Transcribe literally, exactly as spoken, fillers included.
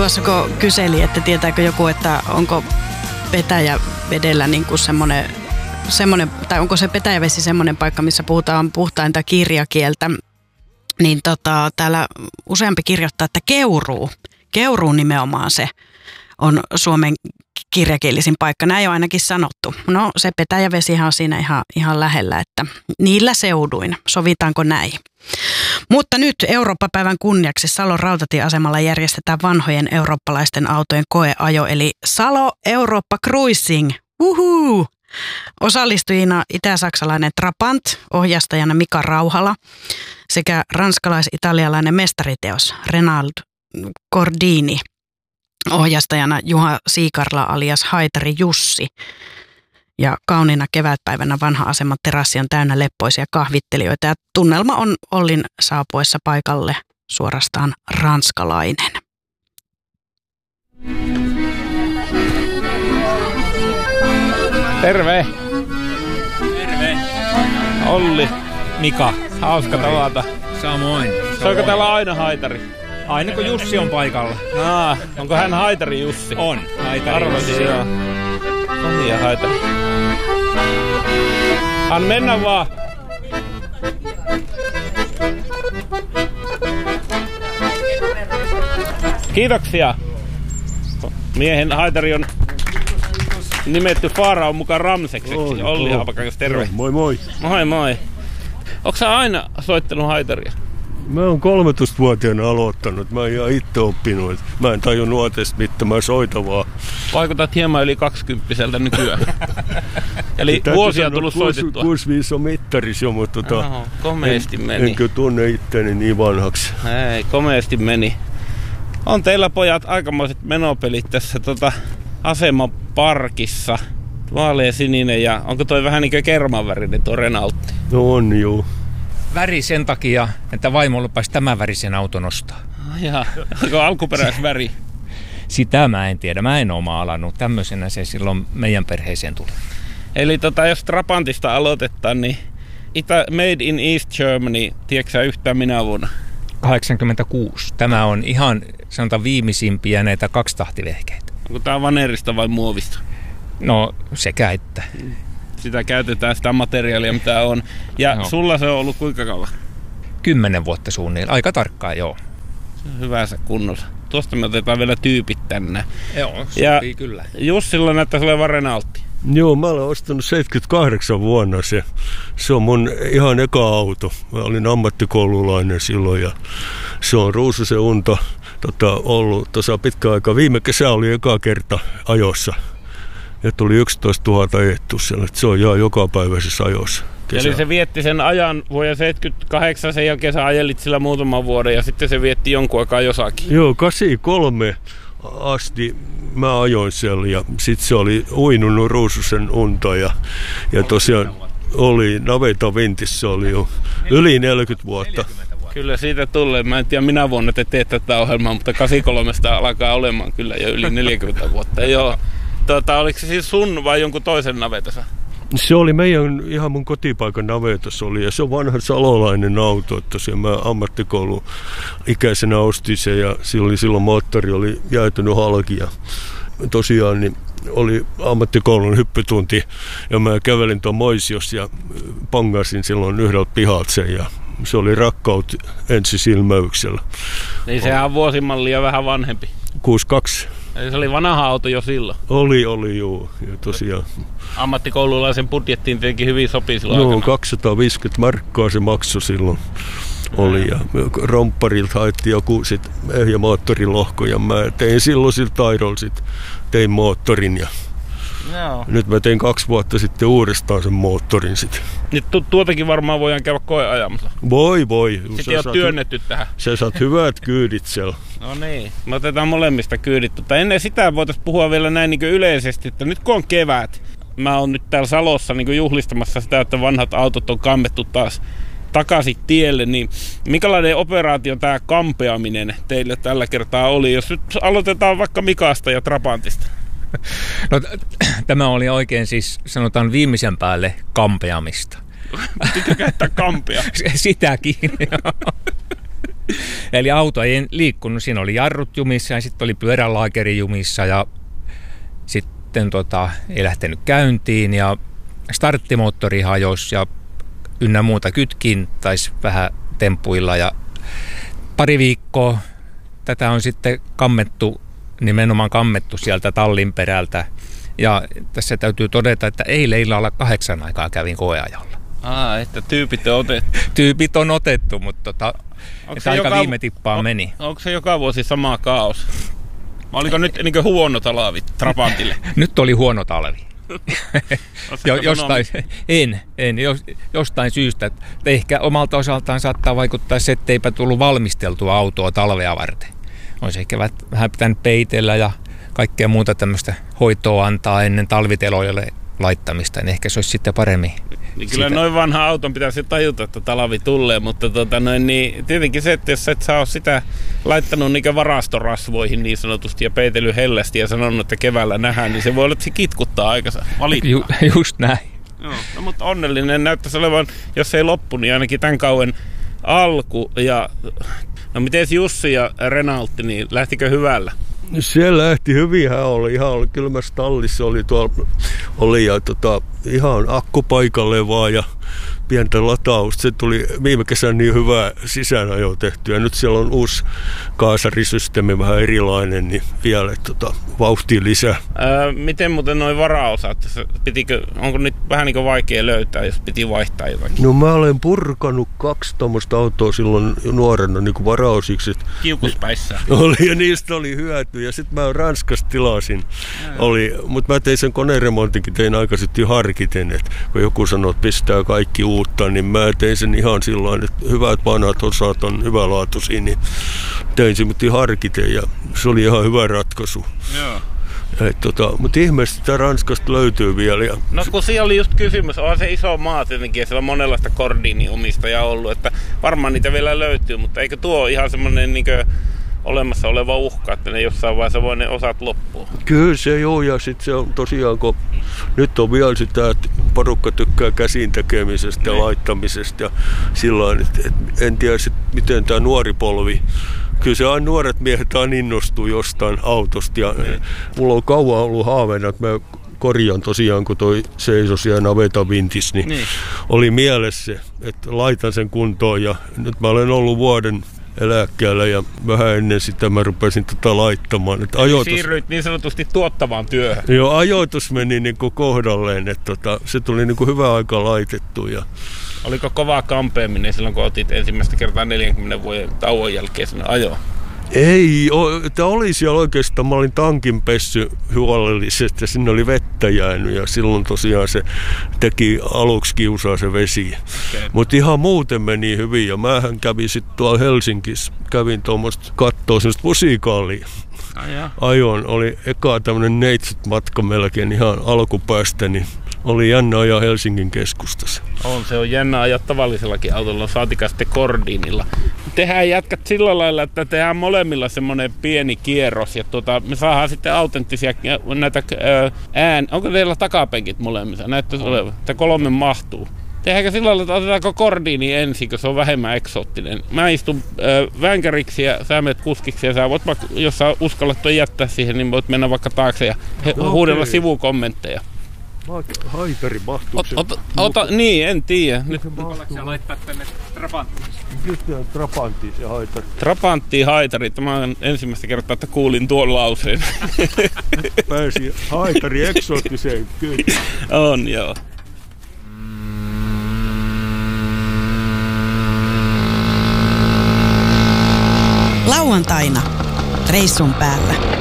tuossa kun kyseli, että tietääkö joku, että onko Petäjävedellä niin kuin semmoinen, semmoinen, tai onko se Petäjävesi semmoinen paikka, missä puhutaan puhtainta kirjakieltä, niin tota, täällä useampi kirjoittaa, että Keuruu. Keuruu nimenomaan se on Suomen kirjakielisin paikka. Näin on ainakin sanottu. No se Petäjävesihan on siinä ihan, ihan lähellä, että niillä seuduin. Sovitaanko näin? Mutta nyt Eurooppa-päivän kunniaksi Salon rautatieasemalla järjestetään vanhojen eurooppalaisten autojen koeajo, eli Salo Eurooppa Cruising. Uhuu! Osallistujina itä-saksalainen Trabant, ohjastajana Mika Rauhala sekä ranskalais-italialainen mestariteos Renald Cordini, ohjastajana Juha Siikarla alias Haitari Jussi. Ja kauniina kevätpäivänä vanha asema terassi on täynnä leppoisia kahvittelijoita ja tunnelma on Ollin saapuessa paikalle suorastaan ranskalainen. Terve! Terve! Olli, Mika. hauska tavata. Samoin. Soiko täällä aina Haitari? Aina kun Jussi on paikalla. Aa, onko hän Haitari Jussi? On. Haitari Arvasin, Jussi. joo. On ja Haitari. Han mennä vaan. Kiitoksia. Miehen Haitari on nimetty Faaraon mukaan Ramsekseksi. Oi, Olli joo. Haapakangas, terve. Joo, moi moi. Moi moi. Onko sä aina soittanut Haitaria? Mä oon kolmetoistavuotiaana aloittanut. Mä oon ihan itse oppinut. Mä en tajun nuotesta mitään, mä soitan vaan. Vaikutat hieman yli kaksikymppiseltä nykyään. Eli vuosia tullut soitettua. kuusikymmentäviisi on mittaris jo, mutta tota, Oho, komeasti en, meni. enkö tunne itteeni niin vanhaksi. Ei, komeasti meni. On teillä pojat aikamoiset menopelit tässä tota, asemaparkissa. Vaalea sininen ja onko toi vähän niin kuin kermanvärinen tuo Renaultti? No on juu. Väri sen takia, että vaimo lupasi tämän värisen auton ostaa. Jaa, onko alkuperäisväri? Sitä mä en tiedä. Mä en ole maalannut. Tämmöisenä se silloin meidän perheeseen tuli. Eli tota, jos Trabantista aloitetaan, niin Itä, Made in East Germany, tiedätkö sä yhtään minä vuonna? kahdeksankymmentäkuusi. Tämä on ihan sanotaan viimeisimpiä näitä kaksitahtivehkeitä. Onko tää vanerista vai muovista? No sekä että. Sitä käytetään sitä materiaalia mitä on. Ja No. sulla se on ollut kuinka kauan? Kymmenen vuotta suunnilleen. Aika tarkkaan, joo. Se on hyvässä kunnossa. Tuosta me otetaan vielä tyypit tänne. Joo, Ja- sopii kyllä. Jussilla näyttäisi olevan Renaultti. Joo, mä olen ostanut seitsemänkymmentäkahdeksan vuonna se. Se on mun ihan eka auto. Mä olin ammattikoululainen silloin ja se on Ruususen unta tota, ollut tuossa pitkä aika. Viime kesä oli eka kerta ajossa. Ja tuli yksitoistatuhatta ehtu siellä. Se on ihan jokapäiväisessä ajossa. Kesä. Eli se vietti sen ajan vuoden seitsemänkymmentäkahdeksan, sen jälkeen sä ajelit sillä muutaman vuoden ja sitten se vietti jonkun aikaa jossakin. Joo, kahdeksankymmentäkolme asti mä ajoin siellä ja sitten se oli uinunut Ruususen unta ja, ja tosiaan oli naveta vintissä oli jo yli neljäkymmentä vuotta. Kyllä siitä tulee. Mä en tiedä minä vuonna te teet tätä ohjelmaa, mutta kahdeksankymmentäkolme alkaa olemaan kyllä jo yli neljäkymmentä vuotta. Joo. Tota, oliko se siis sun vai jonkun toisen navetassa? Se oli meidän, ihan mun kotipaikan navetassa oli ja se on vanha salolainen auto, että tosiaan mä ammattikoulun ikäisenä ostin se ja silloin, silloin moottori oli jäätynyt halki ja tosiaan niin oli ammattikoulun hyppytunti ja mä kävelin tuon Moisios ja pangasin silloin yhdeltä pihalta sen ja se oli rakkaut ensisilmäyksellä. Niin sehän on vuosimallia vähän vanhempi. kuusikymmentäkaksi. Eli se oli vanha auto jo silloin. Oli, oli joo. Ja tosiaan. Ammattikoululaisen budjettiin tietenkin hyvin sopii silloin No, aikana. kaksisataaviisikymmentä markkaa se maksoi silloin. Oli ja rompparilta haettiin joku sit ehjä moottorilohko ja mä tein silloin sillä taidolla sit, tein moottorin ja Joo. nyt mä tein kaksi vuotta sitten uudestaan sen moottorin sit. Nyt tu- tuotakin varmaan voidaan käydä koeajamassa. Voi voi. Sitten ei ole työnnetty tähän. Sä saat hyvät kyydit siellä. No niin. Me otetaan molemmista kyydit. Mutta ennen sitä voitaisiin puhua vielä näin niin kuin yleisesti, että nyt kun on kevät, mä oon nyt täällä Salossa niin kuin juhlistamassa sitä, että vanhat autot on kammettu taas takaisin tielle, niin minkälainen operaatio tämä kampeaminen teille tällä kertaa oli? Jos nyt aloitetaan vaikka Mikasta ja Trabantista. No, t- tämä oli oikein siis sanotaan viimeisen päälle kampeamista. Pitikö käyttää kampea? Sitäkin. Eli auto ei liikkunut. Siinä oli jarrut jumissa ja sitten oli pyörälaakeri jumissa ja sitten tota, ei lähtenyt käyntiin ja starttimoottori hajosi ja ynnä muuta kytkin taisi vähän temppuilla ja pari viikkoa tätä on sitten kammettu, nimenomaan kammettu sieltä tallin perältä. Ja tässä täytyy todeta, että eilen illalla kahdeksan aikaa kävin koeajalla. Aa, että tyypit on otettu. Tyypit on otettu, mutta tota, että aika joka, viime tippaan on, meni. Onko se joka vuosi sama kaos? Oliko nyt niin huono talvi Trabantille? Nyt oli huono talvi. jo, jostain, en, en, jostain syystä. Ehkä omalta osaltaan saattaa vaikuttaa se, etteipä tullut valmisteltua autoa talvea varten. Olisi ehkä vähän pitänyt peitellä ja kaikkea muuta tämmöistä hoitoa antaa ennen talviteloille laittamista, niin ehkä se olisi sitten paremmin. Niin kyllä noin vanha auton pitäisi tajuta, että talvi tulee, mutta tota noin, niin tietenkin se, että jos et sä ole sitä laittanut niin varastorasvoihin niin sanotusti ja peitellyt hellästi ja sanonut, että keväällä nähdään, niin se voi olla, että se kitkuttaa aikansa valittaa. Ju, just näin. Joo, no, mutta onnellinen näyttäisi olevan, jos ei loppu, niin ainakin tämän kauden alku. Ja, no miten Jussi ja Renaltti, niin lähtikö hyvällä? Se lähti hyvin, hän oli ihan kylmässä tallissa, oli tuolla, oli ja tota, ihan akku paikalle vaan ja pientä latausta. Se tuli viime kesänä niin hyvää sisäänajoa tehtyä. Nyt siellä on uusi kaasarisysteemi, vähän erilainen, niin vielä tota, vauhtia lisää. Öö, miten muuten noin varaosat? Pitikö, onko nyt vähän niin kuin vaikea löytää, jos piti vaihtaa jotakin? No mä olen purkanut kaksi tuommoista autoa silloin nuorena niin kuin varaosiksi. Kiukuspäissä. Oli ja niistä oli hyötyä. Ja sitten mä Ranskasta tilasin. Mutta mä tein sen koneremontinkin, tein aikaisemmin harkiten, että kun joku sanoo, että pistää kaikki uutta, niin mä tein sen ihan sillain, että hyvät vanhat osat on hyvälaatuisia, niin tein sen mutta harkiten ja se oli ihan hyvä ratkaisu. Joo. Tota, mutta ihmeessä sitä Ranskasta löytyy vielä. Ja no kun siellä oli just kysymys, on se iso maa tietenkin ja siellä on monenlaista Gordini-omistajaa ollut, että varmaan niitä vielä löytyy, mutta eikö tuo ole ihan semmoinen niin kuin olemassa oleva uhka, että ne jossain vaiheessa voi ne osat loppua? Kyllä se joo, ja sitten se on tosiaan, kun nyt on vielä sitä, että porukka tykkää käsin tekemisestä ja laittamisesta ja sillain, että et en tiedä sit, miten tämä nuori polvi, kyllä se aina nuoret miehet aina innostuu jostain autosta ja ne. Mulla on kauan ollut haaveena, että mä korjaan tosiaan, kun toi seisoi siellä navetan vintis, niin, niin oli mielessä se, että laitan sen kuntoon ja nyt mä olen ollut vuoden eläkkeellä ja vähän ennen sitä mä rupesin tätä laittamaan. Että ajoitus, siirryit niin sanotusti tuottavaan työhön. Joo, ajoitus meni niin kuin kohdalleen, että tota, se tuli niin kuin hyvä aika laitettu. Ja oliko kovaa kampeaminen silloin, kun otit ensimmäistä kertaa neljänkymmenen vuoden tauon jälkeen sinne ajoon? Ei, että oli siellä oikeastaan, mä olin tankin pessy huolellisesti ja sinne oli vettä jäänyt ja silloin tosiaan se teki aluksi kiusaa se vesi. Okay. Mutta ihan muuten meni hyvin ja mähän kävin sitten tuolla Helsingissä, kävin tuommoista kattoo semmoista musikaalia. Ah, ajoin, oli eka tämmönen neitsyt matka melkein ihan alkupäästä, niin oli jännä ajaa Helsingin keskustassa. On, se on jännä ajaa tavallisellakin autolla, saatika sitten Gordinilla. Tehdään jatkat sillä lailla, että tehdään molemmilla semmoinen pieni kierros ja tuota, me saadaan sitten autenttisia näitä ään. Onko teillä takapenkit molemmissa? Näyttäisi olevan, että kolme mahtuu. Tehdäänkö sillä lailla, että otetaanko Gordini ensin, kun se on vähemmän eksoottinen. Mä istun äh, vänkäriksi ja sä menet kuskiksi ja sä voit, jos sä uskallat toi jättää siihen, niin voit mennä vaikka taakse ja he, no, huudella okay. sivukommentteja. Haitari mahtuu se. Ota, ota, niin, en tiedä. Nyt sä laittaa tänne Trabanttiin. Nyt Trabanttiin se haitari. Trabanttiin haitari. Tämä on ensimmäistä kertaa, että kuulin tuon lauseen. Pääsi haitari eksoottiseen kyllä. On, joo. Lauantaina reissun päällä.